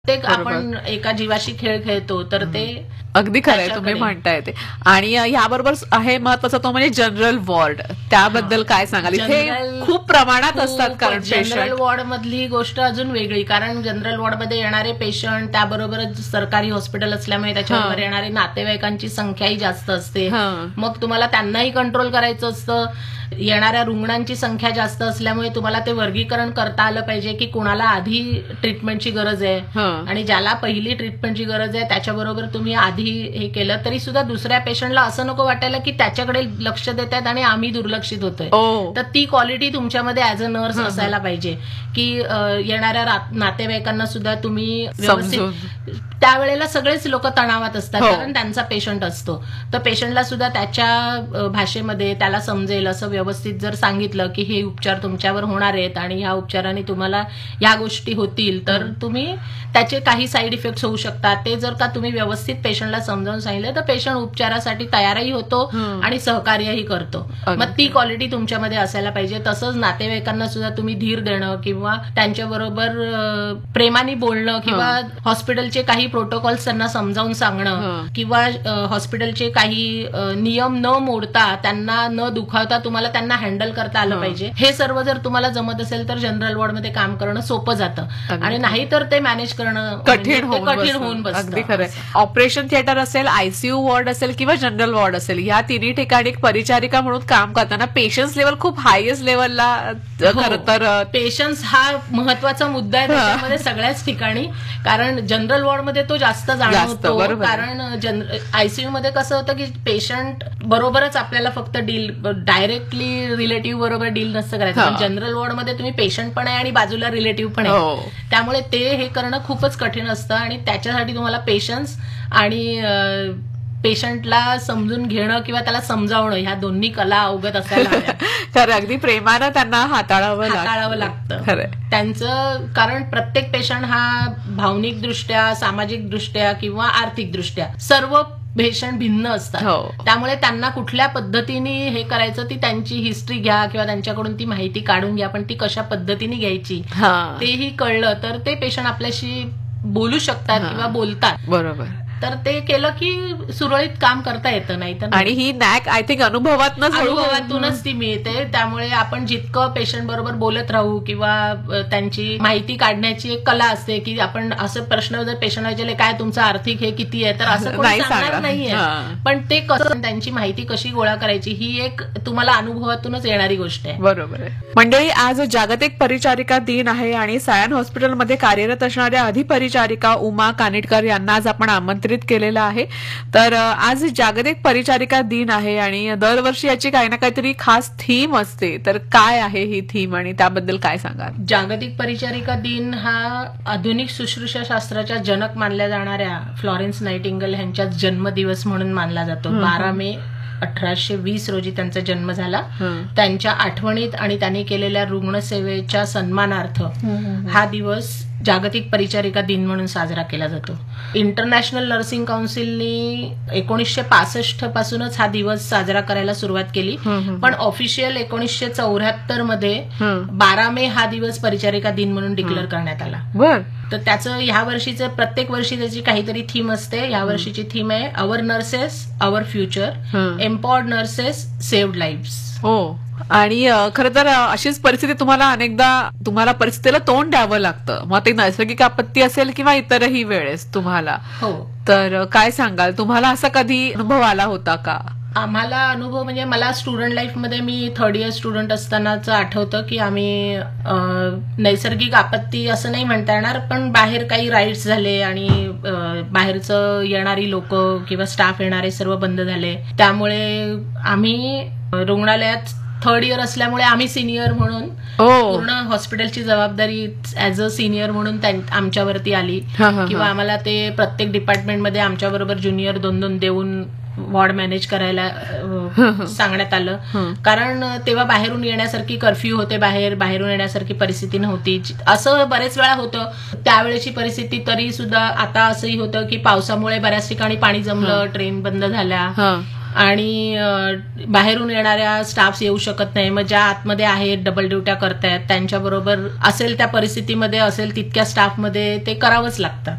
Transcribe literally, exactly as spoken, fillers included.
ते आपण एका जीवाशी खेळ खेळतो तर ते अगदी खरंय तुम्ही म्हणताय ते. आणि याबरोबर आहे महत्वाचं तो म्हणजे जनरल वॉर्ड, त्याबद्दल काय सांगाल? इथे खूप प्रमाणात असतात कारण जनरल वॉर्ड मधली गोष्ट अजून वेगळी, कारण जनरल वॉर्डमध्ये येणारे पेशंट त्याबरोबरच सरकारी हॉस्पिटल असल्यामुळे त्याच्यावर येणारे नातेवाईकांची संख्याही जास्त असते. मग तुम्हाला त्यांनाही कंट्रोल करायचं असतं. येणाऱ्या रुग्णांची संख्या जास्त असल्यामुळे तुम्हाला ते वर्गीकरण करता आलं पाहिजे की कुणाला आधी ट्रीटमेंटची गरज आहे आणि ज्याला पहिली ट्रीटमेंटची गरज आहे त्याच्याबरोबर तुम्ही आधी हे केलं तरी सुद्धा दुसऱ्या पेशंटला असं नको वाटायला की त्याच्याकडे लक्ष देत आहेत आणि आम्ही दुर्लक्षित होतोय. तर ती क्वालिटी तुमच्यामध्ये ऍज अ नर्स असायला पाहिजे की येणाऱ्या नातेवाईकांना सुद्धा तुम्ही व्यवस्थित, त्यावेळेला सगळेच लोक तणावात असतात कारण त्यांचा पेशंट असतो. तर पेशंटला सुद्धा त्याच्या भाषेमध्ये त्याला समजेल असं व्यवस्थित जर सांगितलं की हे उपचार तुमच्यावर होणार आहेत आणि ह्या उपचाराने तुम्हाला ह्या गोष्टी होतील तर तुम्ही त्याचे काही साईड इफेक्ट्स होऊ शकतात, ते जर का तुम्ही व्यवस्थित पेशंटला समजावून सांगितलं तर पेशंट उपचारासाठी तयारही होतो आणि सहकार्यही करतो. मग ती क्वालिटी तुमच्यामध्ये असायला पाहिजे. तसंच नातेवाईकांना सुद्धा तुम्ही धीर देणं किंवा त्यांच्याबरोबर प्रेमाने बोलणं किंवा हॉस्पिटलचे काही प्रोटोकॉल्स त्यांना समजावून सांगणं किंवा हॉस्पिटलचे काही नियम न मोडता त्यांना न दुखावता तुम्हाला त्यांना हँडल करता आलं पाहिजे. हे सर्व जर तुम्हाला जमत असेल तर जनरल वॉर्डमध्ये काम करणं सोपं जातं आणि नाही तर ते मॅनेज करणं कठीण कठीण होऊन बसतं. अगदी खरं. ऑपरेशन थिएटर असेल, आयसीयू वॉर्ड असेल किंवा जनरल वॉर्ड असेल, या तिन्ही ठिकाणी परिचारिका म्हणून काम करताना पेशन्स लेवल खूप हायएस्ट लेवलला खरं तर पेशन्स हा महत्वाचा मुद्दा आहे त्याच्यामध्ये सगळ्याच ठिकाणी, कारण जनरल वॉर्डमध्ये तो जास्त जाणवतो. कारण आयसीयू मध्ये कसं होतं की पेशंट बरोबरच आपल्याला फक्त डील डायरेक्टली रिलेटिव्ह बरोबर डील नसतं करायचं, पण जनरल वॉर्डमध्ये तुम्ही पेशंट पण आहे आणि बाजूला रिलेटिव्ह पण आहे, त्यामुळे ते हे करणं खूपच कठीण असतं आणि त्याच्यासाठी तुम्हाला पेशन्स आणि पेशंटला समजून घेणं किंवा त्याला समजावणं ह्या दोन्ही कला अवगत असायला हव्या. खरं, अगदी प्रेमानं त्यांना हाताळावं हाताळावं लागतं त्यांचं, कारण प्रत्येक पेशंट हा भावनिक दृष्ट्या, सामाजिक दृष्ट्या किंवा आर्थिक दृष्ट्या सर्व पेशंट भिन्न असतात. त्यामुळे त्यांना कुठल्या पद्धतीने हे करायचं ती त्यांची हिस्ट्री घ्या किंवा त्यांच्याकडून ती माहिती काढून घ्या, पण ती कशा पद्धतीने घ्यायची तेही कळलं तर ते पेशंट आपल्याशी बोलू शकतात किंवा बोलतात. बरोबर. तर ते केलं की सुरळीत काम करता येतं. नाही तर आणि ही नॅक आय थिंक अनुभवातूनच अनुभवातूनच ती मिळते. त्यामुळे आपण जितकं पेशंट बरोबर बोलत राहू किंवा त्यांची माहिती काढण्याची एक कला असते की आपण असं प्रश्न जर पेशंट विचारले काय तुमचं आर्थिक हे किती आहे तर असं कोणी सांगणार नाहीये, पण ते कसं त्यांची माहिती कशी गोळा करायची ही एक तुम्हाला अनुभवातूनच येणारी गोष्ट आहे. बरोबर आहे. मंडळी, आज जागतिक परिचारिका दिन आहे आणि सायन हॉस्पिटलमध्ये कार्यरत असणाऱ्या अधिपरिचारिका उमा कानिटकर यांना आज आपण आमंत्रित केलेला आहे. तर आज जागतिक परिचारिका दिन आहे आणि दरवर्षी याची काही ना काहीतरी खास थीम असते, तर काय आहे ही थीम आणि त्याबद्दल काय सांगाल? जागतिक परिचारिका दिन हा आधुनिक शुश्रूषा शास्त्राच्या जनक मानल्या जाणाऱ्या फ्लॉरेन्स नाइटिंगेल यांच्या जन्मदिवस म्हणून मानला जातो. बारा मे अठराशे वीस रोजी त्यांचा जन्म झाला. त्यांच्या आठवणीत आणि त्यांनी केलेल्या रुग्णसेवेच्या सन्मानार्थ हा दिवस जागतिक परिचारिका दिन म्हणून साजरा केला जातो. इंटरनॅशनल नर्सिंग काउन्सिलनी एकोणीसशे पासष्ट पासूनच हा दिवस साजरा करायला सुरुवात केली, पण ऑफिशियल एकोणीसशे चौऱ्याहत्तर मध्ये बारा मे हा दिवस परिचारिका दिन म्हणून डिक्लेअर करण्यात आला. तर त्याचं ह्या वर्षीचं प्रत्येक वर्षी त्याची काहीतरी थीम असते. ह्या वर्षीची थीम आहे our nurses our future, empowered nurses saved lives. हो, आणि खरं तर अशीच परिस्थिती तुम्हाला अनेकदा तुम्हाला परिस्थितीला तोंड द्यावं लागतं, मग ते नैसर्गिक आपत्ती असेल किंवा इतरही वेळेस तुम्हाला. हो, तर काय सांगाल, तुम्हाला असा कधी अनुभव आला होता का? आम्हाला अनुभव म्हणजे मला स्टुडंट लाईफमध्ये मी थर्ड इयर स्टुडंट असतानाच आठवतं की आम्ही नैसर्गिक आपत्ती असं नाही म्हणता येणार, पण बाहेर काही राईड्स झाले आणि बाहेरचं येणारी लोक किंवा स्टाफ येणारे सर्व बंद झाले, त्यामुळे आम्ही रुग्णालयात थर्ड इयर असल्यामुळे आम्ही सिनियर म्हणून पूर्ण हॉस्पिटलची जबाबदारी ऍज अ सिनियर म्हणून आमच्यावरती आली किंवा आम्हाला ते प्रत्येक डिपार्टमेंटमध्ये आमच्या बरोबर ज्युनियर दोन दोन देऊन वॉर्ड मॅनेज करायला सांगण्यात आलं. कारण तेव्हा बाहेरून येण्यासारखी कर्फ्यू होते, बाहेर बाहेरून येण्यासारखी परिस्थिती नव्हती. असं बरेच वेळा होतं त्यावेळेची परिस्थिती. तरी सुद्धा आता असंही होतं की पावसामुळे बऱ्याच ठिकाणी पाणी जमलं, ट्रेन बंद झाल्या, आणि बाहेरून येणाऱ्या स्टाफ येऊ शकत नाही, मग ज्या आतमध्ये आहेत डबल ड्युट्या करतायत त्यांच्याबरोबर असेल त्या परिस्थितीमध्ये असेल तितक्या स्टाफमध्ये ते करावंच लागतं.